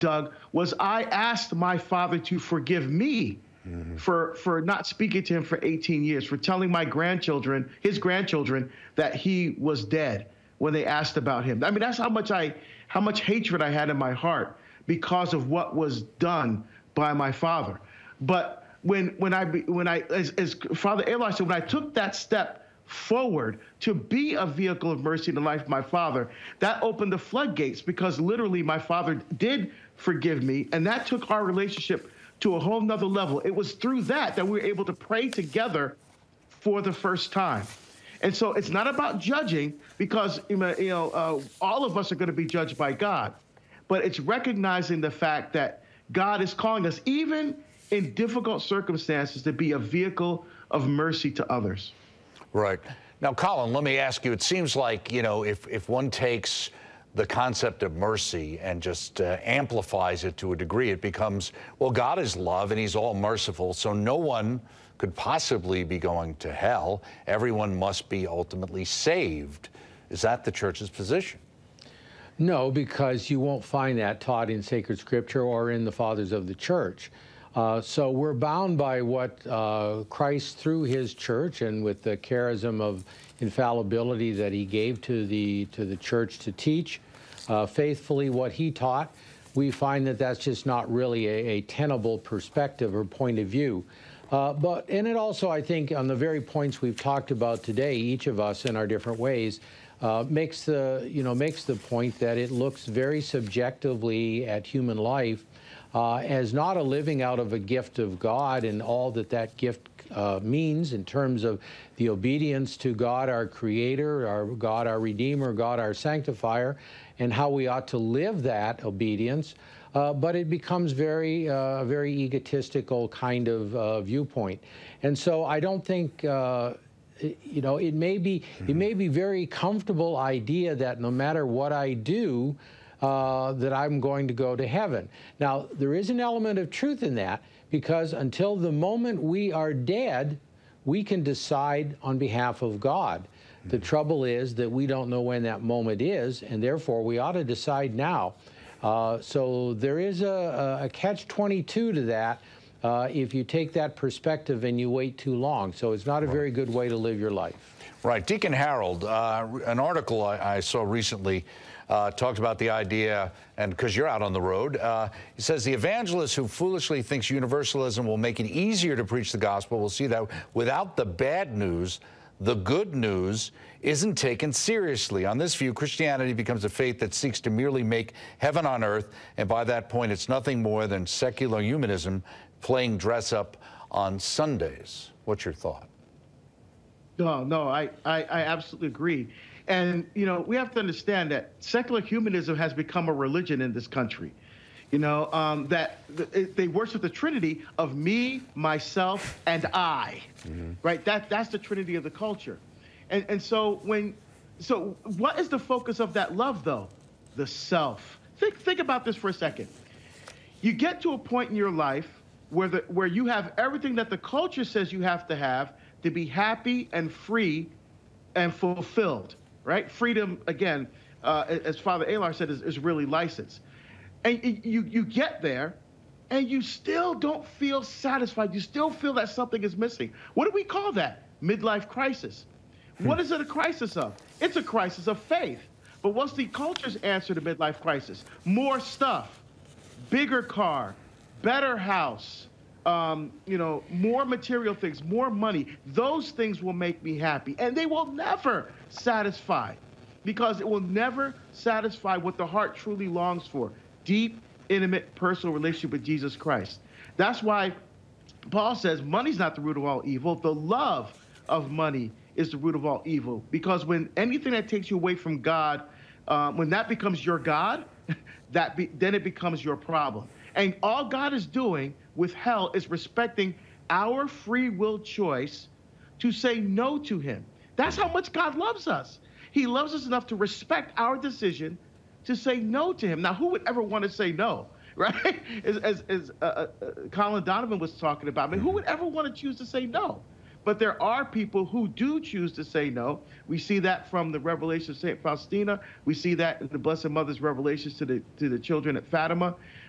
Doug, was I asked my father to forgive me for not speaking to him for 18 years, for telling my grandchildren, his grandchildren, that he was dead when they asked about him. I mean, that's how much hatred I had in my heart because of what was done by my father. But when I as Father Alar said, when I took that step forward to be a vehicle of mercy in the life of my father, that opened the floodgates, because literally my father did forgive me, and that took our relationship to a whole nother level. It was through that we were able to pray together for the first time. And so it's not about judging, because all of us are going to be judged by God, but it's recognizing the fact that God is calling us, even in difficult circumstances, to be a vehicle of mercy to others. Right. Now, Colin, let me ask you, it seems like, if one takes the concept of mercy and just amplifies it to a degree, it becomes, well, God is love and he's all merciful, so no one could possibly be going to hell. Everyone must be ultimately saved. Is that the church's position? No, because you won't find that taught in sacred scripture or in the fathers of the church. So we're bound by what Christ, through his church and with the charism of infallibility that he gave to the church to teach faithfully what he taught. We find that that's just not really a tenable perspective or point of view. And it also, I think, on the very points we've talked about today, each of us in our different ways, makes the point that it looks very subjectively at human life as not a living out of a gift of God and all that gift means in terms of the obedience to God, our Creator, God, our Redeemer, God, our Sanctifier, and how we ought to live that obedience. But it becomes a very egotistical kind of viewpoint. And so I don't think, it may be a very comfortable idea that no matter what I do, that I'm going to go to heaven. Now, there is an element of truth in that, because until the moment we are dead, we can decide on behalf of God. The trouble is that we don't know when that moment is, and therefore we ought to decide now. So there is a catch-22 to that if you take that perspective and you wait too long. So it's not a very good way to live your life. Right. Deacon Harold, an article I saw recently talked about the idea, and because you're out on the road, it says the evangelist who foolishly thinks universalism will make it easier to preach the gospel will see that without the bad news, the good news isn't taken seriously. On this view, Christianity becomes a faith that seeks to merely make heaven on earth, and by that point, it's nothing more than secular humanism playing dress-up on Sundays. What's your thought? No, I absolutely agree. And, we have to understand that secular humanism has become a religion in this country. That they worship the Trinity of me, myself, and I, right? That's the Trinity of the culture. And so what is the focus of that love, though? The self. Think about this for a second. You get to a point in your life where you have everything that the culture says you have to be happy and free and fulfilled, right? Freedom, again, as Father Alar said, is really license. And you get there, and you still don't feel satisfied. You still feel that something is missing. What do we call that? Midlife crisis. What is it a crisis of? It's a crisis of faith. But what's the culture's answer to midlife crisis? More stuff, bigger car, better house, more material things, more money. Those things will make me happy, and they will never satisfy, because it will never satisfy what the heart truly longs for: deep, intimate, personal relationship with Jesus Christ. That's why Paul says money's not the root of all evil. The love of money is the root of all evil, because when anything that takes you away from God, when that becomes your God, then it becomes your problem. And all God is doing with hell is respecting our free will choice to say no to him. That's how much God loves us. He loves us enough to respect our decision to say no to him. Now, who would ever want to say no, right? As Colin Donovan was talking about, I mean, who would ever want to choose to say no? But there are people who do choose to say no. We see that from the revelation of St. Faustina. We see that in the Blessed Mother's revelations to the children at Fatima.